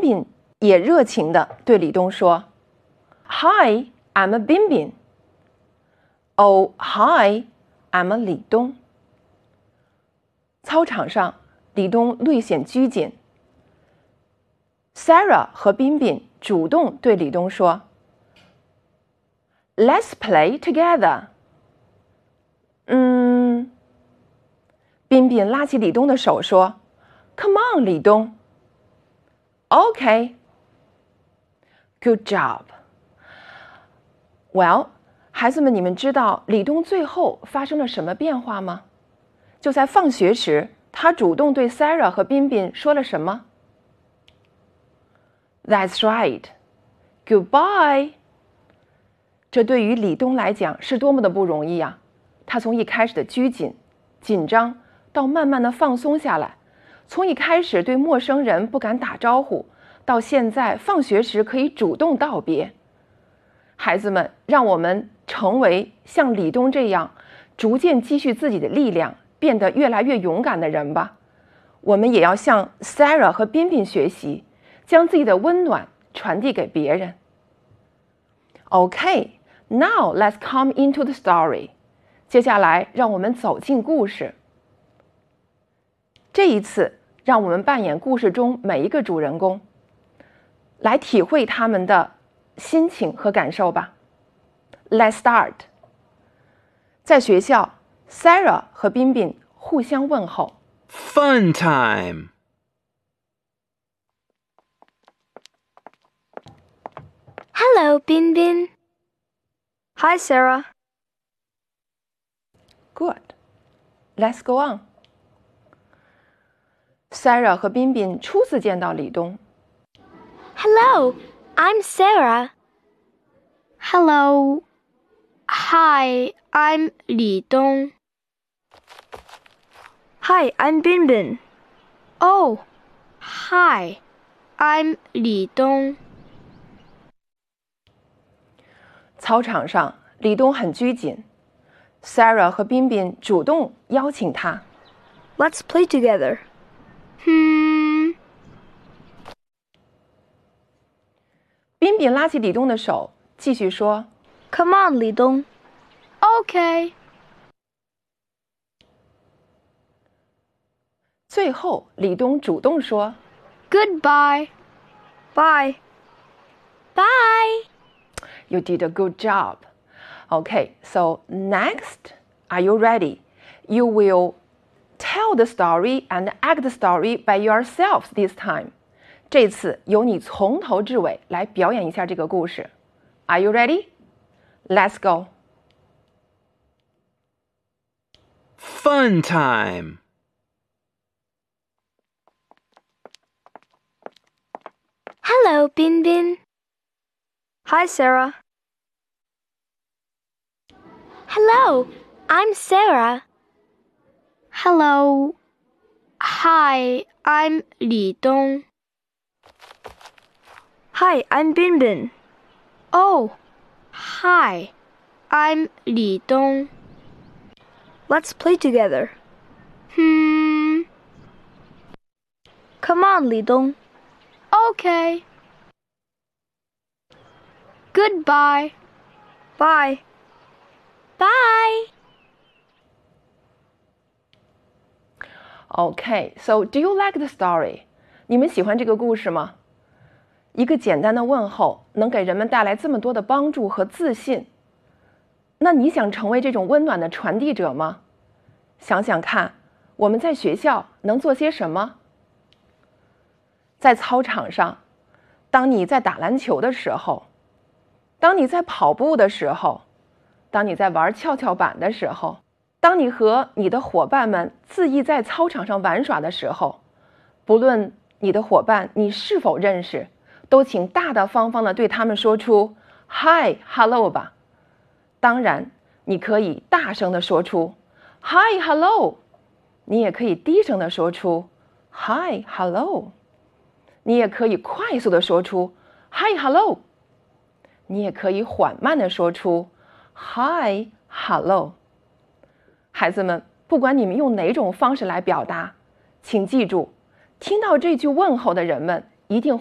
彬也热情地对李东说 ：“Hi, I'm a 彬彬。” Oh, hi, I'm a 李东。操场上，李东略显拘谨。Sarah 和彬彬主动对李东说 ：“Let's play together。”彬彬拉起李东的手说 ：“Come on, 李东。” Okay. Good job. Well, 孩子们，你们知道李东最后发生了什么变化吗？就在放学时，他主动对 Sarah 和彬彬说了什么？ That's right. Goodbye. 这对于李东来讲是多么的不容易啊！他从一开始的拘谨、紧张，到慢慢的放松下来，从一开始对陌生人不敢打招呼，到现在放学时可以主动道别。孩子们，让我们成为像李东这样逐渐积蓄自己的力量，变得越来越勇敢的人吧。我们也要向 Sarah 和彬彬学习，将自己的温暖传递给别人。Okay, now let's come into the story. 接下来让我们走进故事。这一次，让我们扮演故事中每一个主人公，来体会他们的心情和感受吧。Let's start. 在学校 ，Sarah 和彬彬互相问候。 Fun time. Hello, Binbin. Hi, Sarah. Good. Let's go on. Sarah 和彬彬初次见到李东。 Hello, I'm Sarah. Hello. Hi, I'm Li Dong. Hi, I'm Binbin. Oh, hi, I'm Li Dong. 操场上，李东很拘谨。Sarah 和彬彬主动邀请他。 Let's play together. 彬彬拉起李东的手，继续说 Come on, Li Dong. okay. 最后，李东主动说 Goodbye. Bye. Bye. You did a good job. Okay, so next, are you ready? You will tell the story and act the story by yourselves this time. 这次由你从头至尾来表演一下这个故事。Are you ready? Let's go. Fun time. Hello, Binbin. Hi, Sarah. Hello, I'm Sarah. Hello. Hi, I'm Li Dong. Hi, I'm Binbin. Oh, hi, I'm Li Dong. Let's play together. Come on, Li Dong. okay. Goodbye. Bye. Bye. Okay, so do you like the story? 你们喜欢这个故事吗？一个简单的问候能给人们带来这么多的帮助和自信。那你想成为这种温暖的传递者吗？想想看，我们在学校能做些什么？在操场上，当你在打篮球的时候，当你在跑步的时候，当你在玩跷跷板的时候，当你和你的伙伴们恣意在操场上玩耍的时候，不论你的伙伴你是否认识，都请大大方方地对他们说出 Hi, Hello 吧。当然，你可以大声地说出 Hi, Hello， 你也可以低声地说出 Hi, Hello， 你也可以快速地说出 Hi, Hello， 你也可以缓慢地说出 Hi, Hello。 孩子们，不管你们用哪种方式来表达，请记住，听到这句问候的人们一定